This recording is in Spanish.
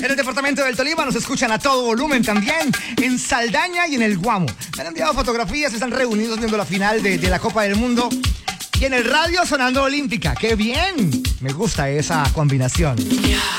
En el departamento del Tolima nos escuchan a todo volumen también, en Saldaña y en el Guamo. Me han enviado fotografías, están reunidos viendo la final de la Copa del Mundo. Y en el radio sonando Olímpica. ¡Qué bien! Me gusta esa combinación.